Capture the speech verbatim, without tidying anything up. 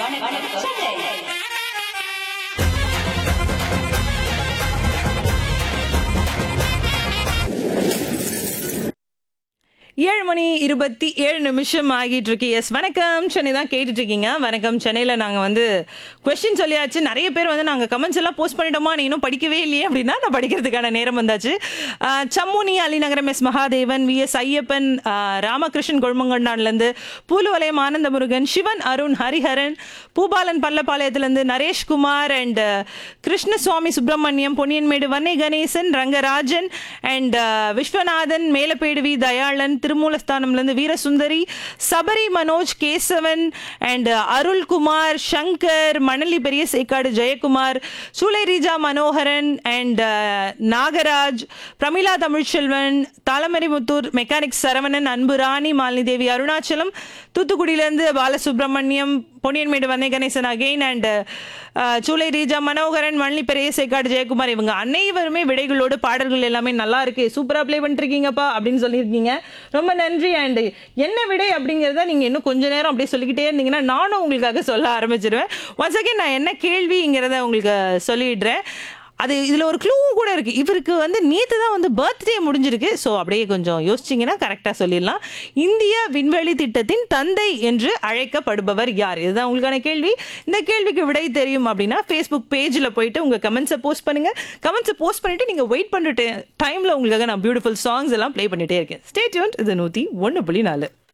வணக்கம் சென்னை. ஏழு மணி இருபத்தி ஏழு நிமிஷம் ஆகிட்டு இருக்கு. எஸ், வணக்கம் சென்னை தான் கேட்டுட்டு இருக்கீங்க. வணக்கம் சென்னையில் நாங்கள் வந்து கொஸ்டின் சொல்லியாச்சு. நிறைய பேர் வந்து நாங்கள் கமெண்ட்ஸ் எல்லாம் போஸ்ட் பண்ணிட்டோமா, நீ இன்னும் படிக்கவே இல்லையே அப்படின்னா நான் படிக்கிறதுக்கான நேரம் வந்தாச்சு. ஆஹ் Sammuni Alinagaram S Mahadevan, V S Ayyappan, ah Ramakrishnan கொழுமங்கொண்டான்லேருந்து, பூலுவலயம் Ananda Murugan, Sivan Arun, Hariharan, Boopalan பள்ளப்பாளையத்திலேருந்து, Naresh Kumar and Krishnaswamy Subramaniam, Ponniyanmedu Vannai Ganesan, Rangarajan and Viswanathan, மேலப்பேடுவி Dayalan, திருமூலஸ்தானம்லேருந்து Veerasundari, Sabari Manoj, Kesavan and Arulkumar, Shankar, Manali பெரிய சேக்காடு ஜெயக்குமார், சூளை ரீஜா மனோகரன் அண்ட் நாகராஜ், பிரமிளா தமிழ்ச்செல்வன், தாளமரிமுத்தூர் மெக்கானிக் சரவணன், அன்பு ராணி, மாலினி தேவி, அருணாச்சலம், தூத்துக்குடியிலேருந்து பாலசுப்ரமணியம், பொன்னியன்மேடு வன்னை கணேசன் அகெயின் அண்ட் சூளை ரீஜா மனோகரன், மணலி பெரிய சேக்காடு ஜெயக்குமார், இவங்க அனைவருமே விடைகளோடு பாடல்கள் எல்லாமே நல்லா இருக்கு, சூப்பரா ப்ளே பண்ணிருக்கீங்கப்பா அப்படின்னு சொல்லியிருக்கீங்க. ரொம்ப நன்றி. அண்ட் என்ன விடை அப்படிங்கிறத நீங்க இன்னும் கொஞ்ச நேரம் அப்படியே சொல்லிக்கிட்டே இருந்தீங்கன்னா நானும் உங்களுக்காக சொல்ல ஆரம்பிச்சிருவேன். ஒன்ஸ் அகேன் நான் என்ன கேள்விங்கிறத உங்களுக்கு சொல்லிடுறேன். அது இதில் ஒரு க்ளூவும் கூட இருக்குது. இவருக்கு வந்து நேற்று தான் வந்து பர்த்டே முடிஞ்சிருக்கு. ஸோ அப்படியே கொஞ்சம் யோசிச்சிங்கன்னா கரெக்டாக சொல்லிடலாம். இந்திய விண்வெளி திட்டத்தின் தந்தை என்று அழைக்கப்படுபவர் யார்? இதுதான் உங்களுக்கான கேள்வி. இந்த கேள்விக்கு விடை தெரியும் அப்படின்னா ஃபேஸ்புக் பேஜில் போயிட்டு உங்கள் கமெண்ட்ஸை போஸ்ட் பண்ணுங்கள். கமெண்ட்ஸை போஸ்ட் பண்ணிவிட்டு நீங்கள் வெயிட் பண்ணிட்டு டைமில் உங்களுக்காக நான் பியூட்டிஃபுல் சாங்ஸ் எல்லாம் ப்ளே பண்ணிகிட்டே இருக்கேன். Stay tuned. இது நூற்றி ஒன்று புள்ளி நாலு.